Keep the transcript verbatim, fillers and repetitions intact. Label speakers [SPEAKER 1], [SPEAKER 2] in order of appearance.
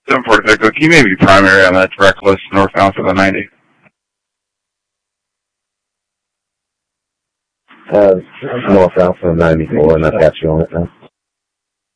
[SPEAKER 1] seven forty-six, can you maybe primary on that reckless northbound for the ninety?
[SPEAKER 2] Uh, northbound for the ninety-four, and I've got you on it now.